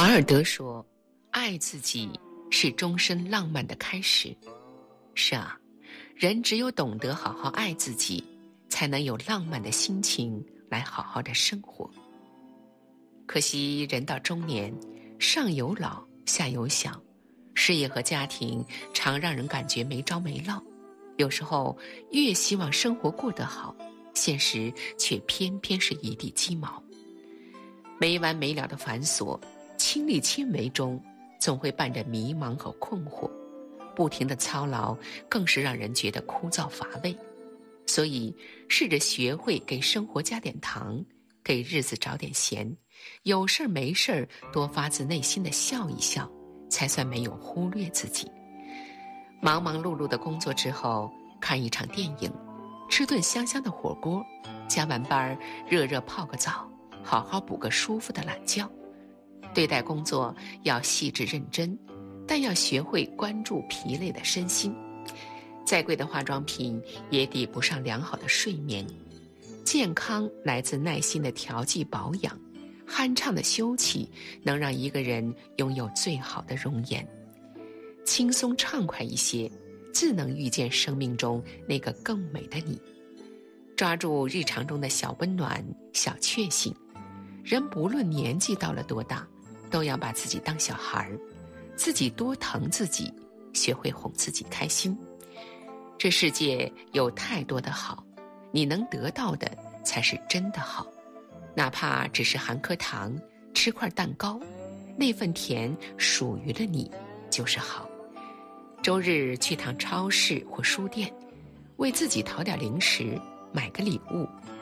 瓦尔德说，爱自己是终身浪漫的开始。是啊，人只有懂得好好爱自己，才能有浪漫的心情来好好的生活。可惜人到中年，上有老下有小，事业和家庭常让人感觉没着没落，有时候越希望生活过得好，现实却偏偏是一地鸡毛。没完没了的繁琐，亲力亲为中总会伴着迷茫和困惑，不停的操劳更是让人觉得枯燥乏味。所以试着学会给生活加点糖，给日子找点闲，有事儿没事儿多发自内心的笑一笑，才算没有忽略自己。忙忙碌碌的工作之后，看一场电影，吃顿香香的火锅，加完班热热泡个澡，好好补个舒服的懒觉。对待工作要细致认真，但要学会关注疲累的身心。再贵的化妆品也抵不上良好的睡眠。健康来自耐心的调剂保养，酣畅的休憩能让一个人拥有最好的容颜。轻松畅快一些，自能遇见生命中那个更美的你。抓住日常中的小温暖、小确幸。人不论年纪到了多大，都要把自己当小孩，自己多疼自己，学会哄自己开心。这世界有太多的好，你能得到的才是真的好。哪怕只是含颗糖，吃块蛋糕，那份甜属于了你，就是好。周日去趟超市或书店，为自己淘点零食，买个礼物，